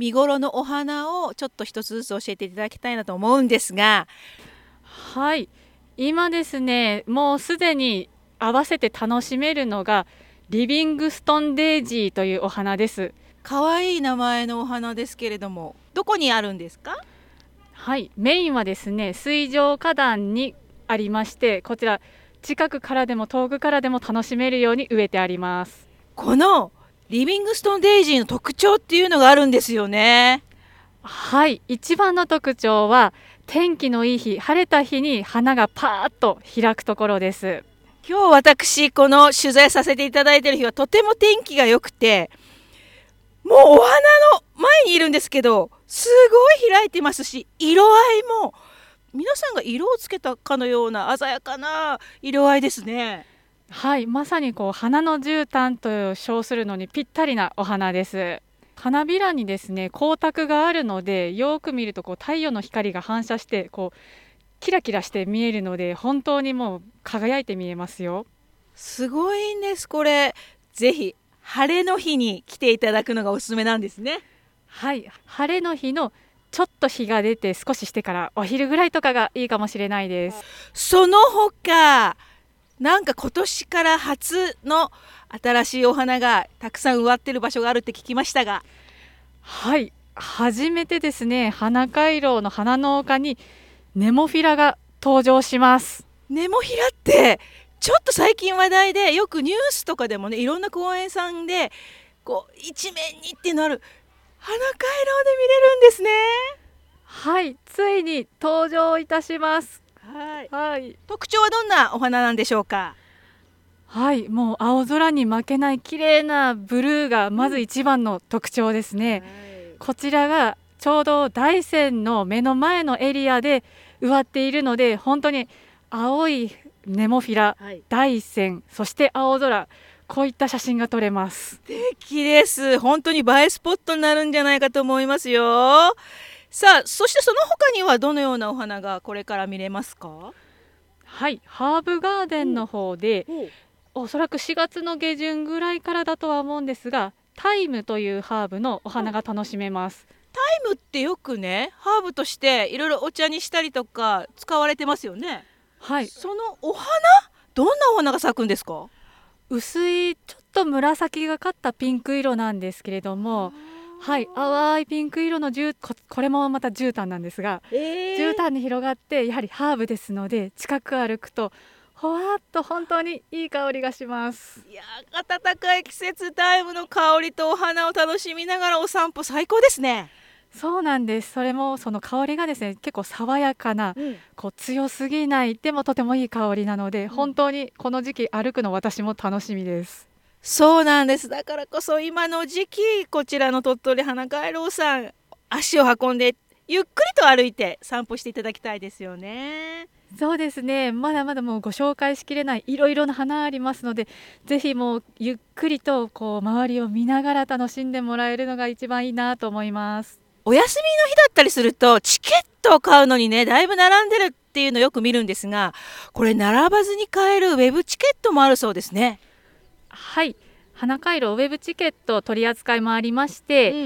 見頃のお花をちょっと一つずつ教えていただきたいなと思うんですが。 はい、今ですね、もうすでに合わせて楽しめるのがリビングストンデイジーというお花です。 可愛い名前のお花ですけれども、どこにあるんですか？ はい、メインはですね、水上花壇にありまして、こちら近くからでも遠くからでも楽しめるように植えてあります。 このリビングストンデイジーの特徴っていうのがあるんですよね。 はい、一番の特徴は天気のいい日、晴れた日に花がパーッと開くところです。 今日私この取材させていただいている日はとても天気が良くて、もうお花の前にいるんですけど、すごい開いてますし、色合いも皆さんが色をつけたかのような鮮やかな色合いですね。 はい、まさに花の絨毯と称するのにぴったりなお花です。花びらにですね光沢があるので、よく見ると太陽の光が反射してキラキラして見えるので、本当にもう輝いて見えますよ。 すごいんです。これぜひ晴れの日に来ていただくのがおすすめなんですね。 はい、晴れの日のちょっと日が出て少ししてからお昼ぐらいとかがいいかもしれないです。 その他なんか今年から初の新しいお花がたくさん植わってる場所があるって聞きましたが。 はい、初めてですね、花回廊の花の丘にネモフィラが登場します。 ネモフィラってちょっと最近話題で、よくニュースとかでもね、いろんな公園さんで一面にっていうのある花回廊で見れるんですね。 はい、ついに登場いたします。 はい、 はい、 特徴はどんなお花なんでしょうか？ はい、もう青空に負けない綺麗なブルーがまず一番の特徴ですね。こちらがちょうど大山の目の前のエリアで植わっているので、本当に青いネモフィラ、大山、そして青空、こういった写真が撮れます。 素敵です。本当に映えスポットになるんじゃないかと思いますよ。さあ、そしてその他にはどのようなお花がこれから見れますか？ はい、ハーブガーデンの方で、おそらく4月の下旬ぐらいからだとは思うんですが、タイムというハーブのお花が楽しめます。 タイムってよくね、ハーブとしていろいろお茶にしたりとか使われてますよね。 はい、 そのお花、どんなお花が咲くんですか？ 薄いちょっと紫がかったピンク色なんですけれども、はい、淡いピンク色のこれもまた絨毯なんですが、絨毯に広がって、やはりハーブですので、近く歩くとほわっと本当にいい香りがします。 いや、暖かい季節、タイムの香りとお花を楽しみながらお散歩、最高ですね。 そうなんです。それもその香りがですね、結構爽やかな、強すぎないでもとてもいい香りなので、本当にこの時期歩くの私も楽しみです。 そうなんです。だからこそ今の時期、こちらの鳥取花回廊さん、足を運んでゆっくりと歩いて散歩していただきたいですよね。 そうですね、まだまだもうご紹介しきれないいろいろな花ありますので、ぜひもうゆっくりと周りを見ながら楽しんでもらえるのが一番いいなと思います。 お休みの日だったりするとチケットを買うのにね、だいぶ並んでるっていうのよく見るんですが、これ並ばずに買えるウェブチケットもあるそうですね。 はい、花回廊ウェブチケット取り扱いもありまして、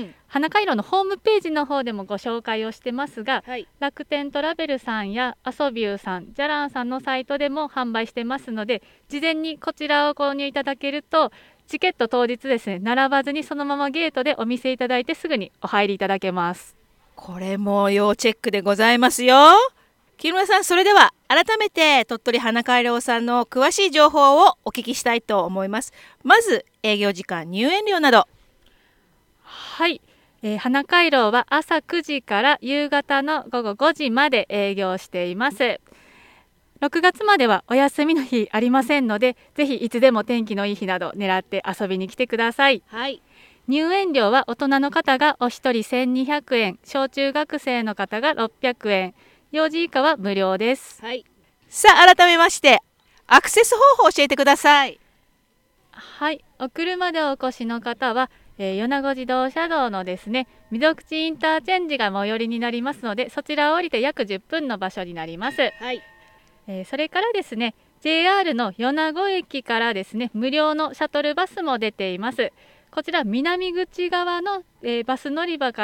花回廊のホームページの方でもご紹介をしてますが、楽天トラベルさんやアソビューさん、ジャランさんのサイトでも販売してますので、事前にこちらを購入いただけると、チケット当日ですね、並ばずにそのままゲートでお見せいただいてすぐにお入りいただけます。 これも要チェックでございますよ。木村さん、それでは改めて鳥取花回廊さんの詳しい情報をお聞きしたいと思います。まず営業時間、入園料など。 はい、花回廊は朝9時から夕方の午後5時まで営業しています。6月まではお休みの日ありませんので、ぜひいつでも天気のいい日など狙って遊びに来てください。入園料は大人の方がお一人1200円、小中学生の方が600円、幼児以下は無料です。 さあ、改めましてアクセス方法を教えてください。 はい、お車でお越しの方は、米子自動車道のですね、溝口インターチェンジが最寄りになりますので、そちらを降りて約10分の場所になります。それからですね、JR の米子駅からですね、無料のシャトルバスも出ています。こちら南口側の、バス乗り場から